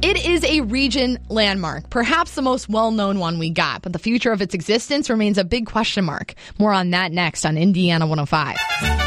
It is a region landmark, perhaps the most well-known one we got, but the future of its existence remains a big question mark. More on that next on Indiana 105.